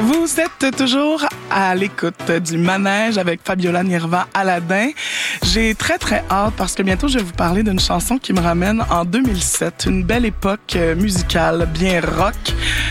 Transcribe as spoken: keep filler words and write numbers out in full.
Vous êtes toujours à l'écoute du Manège avec Fabiola Nirvan Aladin. J'ai très, très hâte parce que bientôt, je vais vous parler d'une chanson qui me ramène en deux mille sept. Une belle époque musicale, bien rock.